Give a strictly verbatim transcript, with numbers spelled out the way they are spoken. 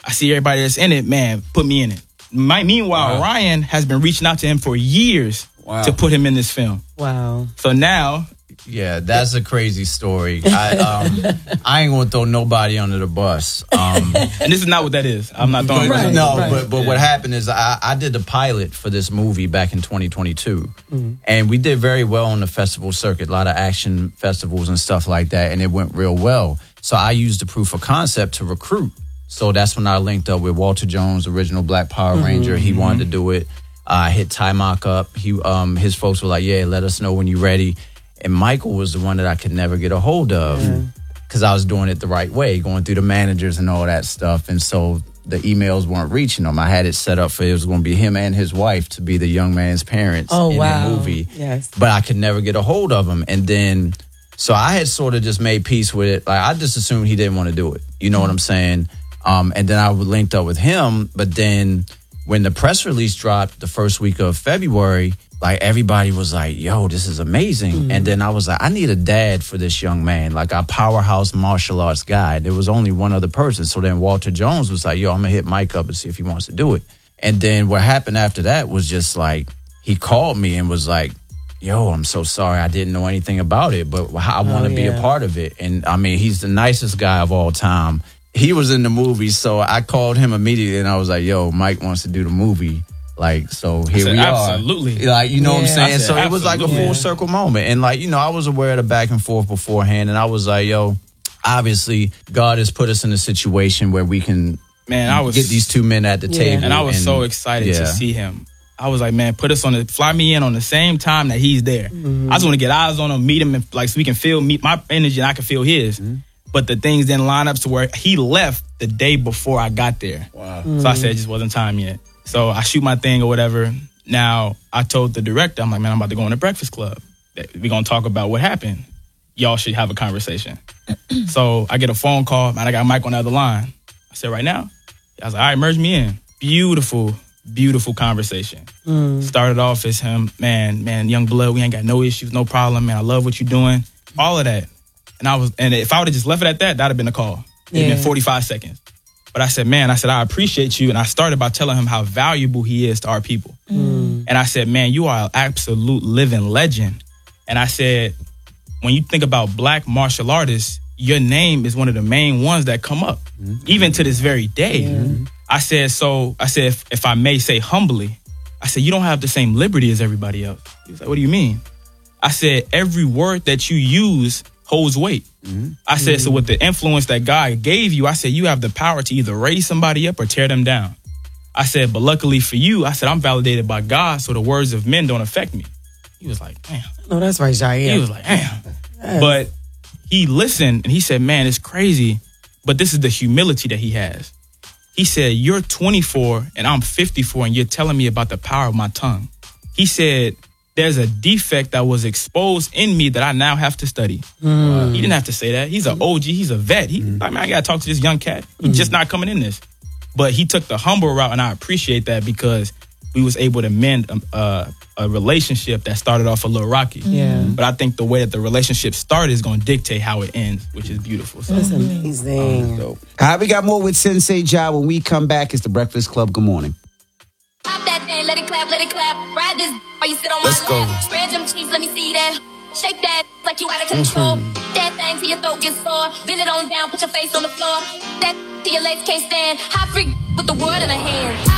I see everybody that's in it, man, put me in it. My, meanwhile, wow. Ryan has been reaching out to him for years wow. to put him in this film. Wow. So now... Yeah, that's a crazy story. I um, I ain't gonna throw nobody under the bus. Um, and this is not what that is. I'm not throwing. Right, no, right. but but yeah. what happened is I, I did the pilot for this movie back in twenty twenty-two, mm-hmm. and we did very well on the festival circuit, a lot of action festivals and stuff like that, and it went real well. So I used the proof of concept to recruit. So that's when I linked up with Walter Jones, original Black Power mm-hmm. Ranger. He mm-hmm. wanted to do it. I hit Ty Mock up. He um his folks were like, yeah, let us know when you're ready. And Michael was the one that I could never get a hold of because yeah. I was doing it the right way, going through the managers and all that stuff. And so the emails weren't reaching him. I had it set up for it was going to be him and his wife to be the young man's parents oh, in wow. the movie. Yes. But I could never get a hold of him. And then, so I had sort of just made peace with it. Like I just assumed he didn't want to do it. You know mm-hmm. what I'm saying? Um, and then I linked up with him. But then when the press release dropped the first week of February, like everybody was like, yo, this is amazing. Mm-hmm. And then I was like, I need a dad for this young man, like a powerhouse martial arts guy. There was only one other person. So then Walter Jones was like, yo, I'm going to hit Mike up and see if he wants to do it. And then what happened after that was just like, he called me and was like, yo, I'm so sorry. I didn't know anything about it, but I want to oh, yeah. be a part of it. And I mean, he's the nicest guy of all time. He was in the movie. So I called him immediately and I was like, yo, Mike wants to do the movie. Like, so here said, we are. Absolutely. Like, you know yeah, what I'm saying? said, So it was like a full yeah. circle moment. And like, you know, I was aware of the back and forth beforehand. And I was like, yo, obviously, God has put us in a situation where we can man, I was, get these two men at the yeah. table. And I was and, so excited yeah. to see him. I was like, man, put us on the, fly me in on the same time that he's there. Mm-hmm. I just want to get eyes on him, meet him, and, like, so we can feel meet my energy and I can feel his. Mm-hmm. But the things didn't line up to where he left the day before I got there. Wow. Mm-hmm. So I said it just wasn't time yet. So I shoot my thing or whatever. Now, I told the director, I'm like, man, I'm about to go on the Breakfast Club. We're going to talk about what happened. Y'all should have a conversation. So I get a phone call, and I got Mike on the other line. I said, right now? I was like, all right, merge me in. Beautiful, beautiful conversation. Mm. Started off as him, man, man, young blood, we ain't got no issues, no problem, man. I love what you're doing. All of that. And I was, and if I would have just left it at that, that'd have been a call. It'd yeah. been forty-five seconds. But I said, man, I said, I appreciate you. And I started by telling him how valuable he is to our people. Mm. And I said, man, you are an absolute living legend. And I said, when you think about Black martial artists, your name is one of the main ones that come up, mm-hmm. even to this very day. Mm-hmm. I said, so I said, if, if I may say humbly, I said, you don't have the same liberty as everybody else. He was like, what do you mean? I said, every word that you use holds weight. Mm-hmm. I said, mm-hmm. so with the influence that God gave you, I said, you have the power to either raise somebody up or tear them down. I said, but luckily for you, I said, I'm validated by God, so the words of men don't affect me. He was like, damn. No, that's right, Jair. He was like, damn. Yes. But he listened and he said, man, it's crazy, but this is the humility that he has. He said, you're twenty-four and I'm fifty-four and you're telling me about the power of my tongue. He said, there's a defect that was exposed in me that I now have to study. Mm. He didn't have to say that. He's an O G. He's a vet. He, mm. I mean, I got to talk to this young cat. He's mm. just not coming in this. But he took the humble route, and I appreciate that because we was able to mend a, a, a relationship that started off a little rocky. Yeah. But I think the way that the relationship started is going to dictate how it ends, which is beautiful. So. That's amazing. Oh, all right, we got more with Sensei Ja. When we come back, it's the Breakfast Club. Good morning. Pop that thing, let it clap, let it clap. Ride this while you sit on Let's my go. lap. Spread them cheeks, let me see that. Shake that like you out of control. Mm-hmm. That thing till your throat gets sore. Bend it on down, put your face on the floor. That till your legs can't stand. Hot freak with the world in her hand.